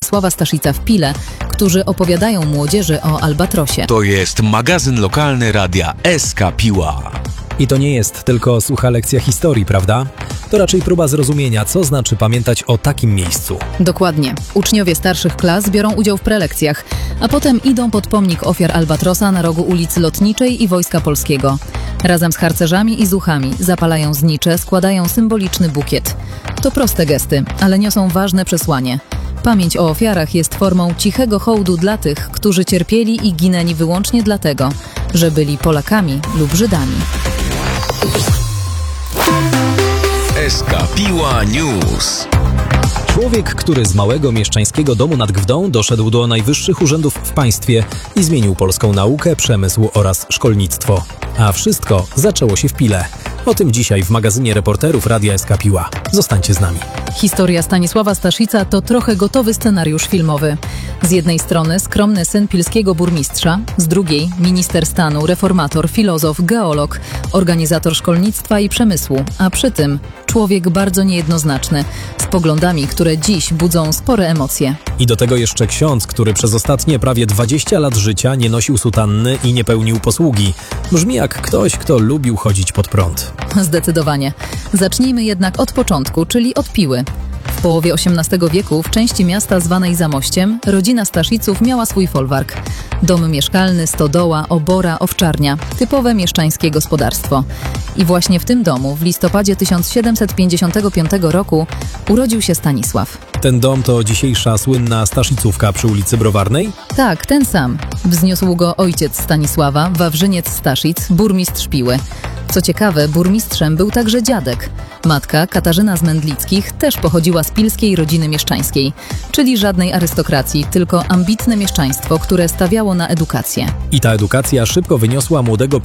Stanisława Staszica w Pile, którzy opowiadają młodzieży o Albatrosie. To jest magazyn lokalny radia SK Piła. I to nie jest tylko sucha lekcja historii, prawda? To raczej próba zrozumienia, co znaczy pamiętać o takim miejscu. Dokładnie. Uczniowie starszych klas biorą udział w prelekcjach, a potem idą pod pomnik ofiar Albatrosa na rogu ulicy Lotniczej i Wojska Polskiego. Razem z harcerzami i zuchami zapalają znicze, składają symboliczny bukiet. To proste gesty, ale niosą ważne przesłanie. Pamięć o ofiarach jest formą cichego hołdu dla tych, którzy cierpieli i ginęli wyłącznie dlatego, że byli Polakami lub Żydami. SK Piła News. Człowiek, który z małego mieszczańskiego domu nad Gwdą doszedł do najwyższych urzędów w państwie i zmienił polską naukę, przemysł oraz szkolnictwo. A wszystko zaczęło się w Pile. O tym dzisiaj w magazynie reporterów Radia SK Piła. Zostańcie z nami. Historia Stanisława Staszica to trochę gotowy scenariusz filmowy. Z jednej strony skromny syn pilskiego burmistrza, z drugiej minister stanu, reformator, filozof, geolog, organizator szkolnictwa i przemysłu, a przy tym człowiek bardzo niejednoznaczny, z poglądami, które dziś budzą spore emocje. I do tego jeszcze ksiądz, który przez ostatnie prawie 20 lat życia nie nosił sutanny i nie pełnił posługi. Brzmi jak ktoś, kto lubił chodzić pod prąd. Zdecydowanie. Zacznijmy jednak od początku, czyli od Piły. W połowie XVIII wieku w części miasta zwanej Zamościem rodzina Stasziców miała swój folwark. Dom mieszkalny, stodoła, obora, owczarnia. Typowe mieszczańskie gospodarstwo. I właśnie w tym domu w listopadzie 1755 roku urodził się Stanisław. Ten dom to dzisiejsza słynna Staszicówka przy ulicy Browarnej? Tak, ten sam. Wzniósł go ojciec Stanisława, Wawrzyniec Staszic, burmistrz Piły. Co ciekawe, burmistrzem był także dziadek. Matka, Katarzyna z Mędlickich, też pochodziła z pilskiej rodziny mieszczańskiej, czyli żadnej arystokracji, tylko ambitne mieszczaństwo, które stawiało na edukację. I ta edukacja szybko wyniosła młodego